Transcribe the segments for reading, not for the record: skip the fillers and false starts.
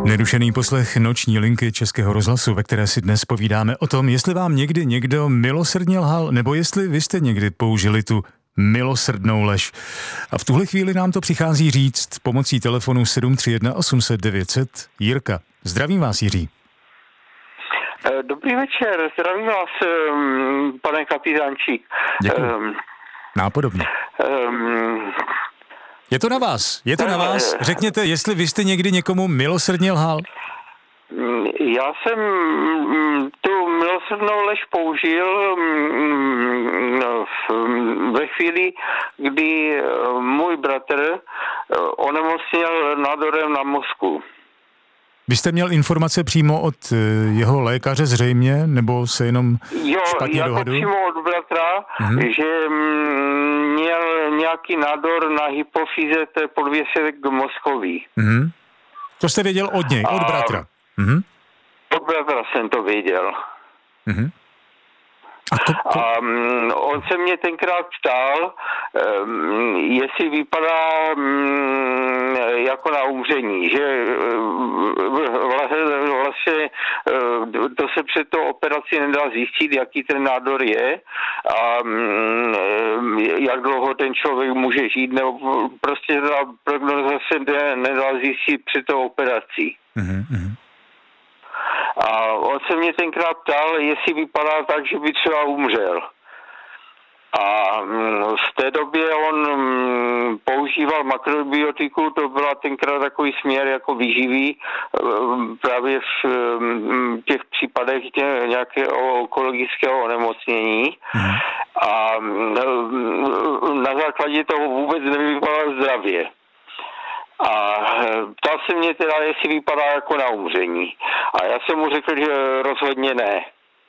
Nerušený poslech noční linky Českého rozhlasu, ve které si dnes povídáme o tom, jestli vám někdy někdo milosrdně lhal, nebo jestli vy jste někdy použili tu milosrdnou lež. A v tuhle chvíli nám to přichází říct pomocí telefonu 731 800 900 Jirka. Zdravím vás, Jiří. Dobrý večer, zdravím vás, pane kapitánčík. Děkuji. Nápodobně. Je to na vás, Řekněte, jestli vy jste někdy někomu milosrdně lhal. Já jsem tu milosrdnou lež použil ve chvíli, kdy můj bratr onemocněl nádorem na mozku. Vy jste měl informace přímo od jeho lékaře zřejmě, nebo se jenom špatně dohadují? Jo, přímo od bratra, že měl nějaký nádor na hypofýze, to je podvěsek mozkový. To jste věděl od něj, od bratra? Od bratra jsem to věděl. A on se mě tenkrát ptal, jestli vypadá jako na umření, že vlastně to se před tou operací nedá zjistit, jaký ten nádor je a jak dlouho ten člověk může žít, nebo prostě ta prognoza se nedá zjistit před tou operací. A on se mě tenkrát ptal, jestli vypadá tak, že by třeba umřel. A v té době on používal makrobiotiku, to byla tenkrát takový směr jako výživý, právě v těch případech nějakého onkologického onemocnění. A na základě toho vůbec nevypadal zdravě. A ptal se mě teda, jestli vypadá jako na umření. A já jsem mu řekl, že rozhodně ne.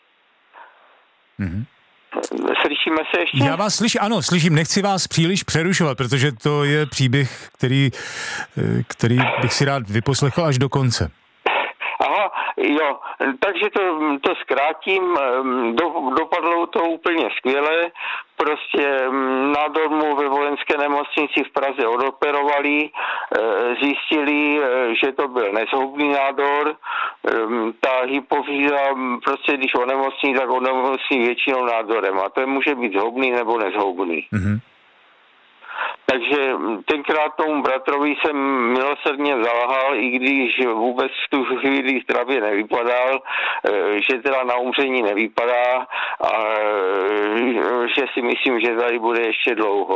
Slyšíme se ještě? Já vás slyším, nechci vás příliš přerušovat, protože to je příběh, který bych si rád vyposlechl až do konce. Aha, jo, takže to zkrátím, dopadlo to úplně skvěle, prostě nádor mu ve vojenské nemocnici v Praze odoperovali, zjistili, že to byl nezhoubný nádor, ta hypofýza, prostě když onemocní, tak onemocní většinou nádorem a to může být zhoubný nebo nezhoubný. Takže tenkrát tomu bratrovi jsem milosrdně zalhal, i když vůbec v tu chvíli zdravě nevypadal, že teda na umření nevypadá a že si myslím, že tady bude ještě dlouho.